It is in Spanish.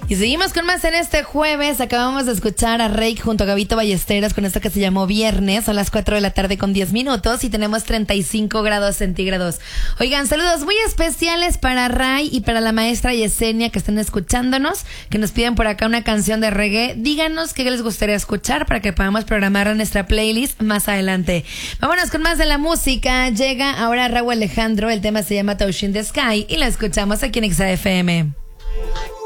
Y seguimos con más en este jueves. Acabamos de escuchar a Reik junto a Gabito Ballesteros con esto que se llamó Viernes. Son las 4 de la tarde con 10 minutos y tenemos 35 grados centígrados. Oigan, saludos muy especiales para Ray y para la maestra Yesenia que están escuchándonos, que nos piden por acá una canción de reggae. Díganos qué les gustaría escuchar para que podamos programar en nuestra playlist más adelante. Vámonos con más de la música. Llega ahora Raúl Alejandro. El tema se llama Touching the Sky y la escuchamos aquí en XAFM.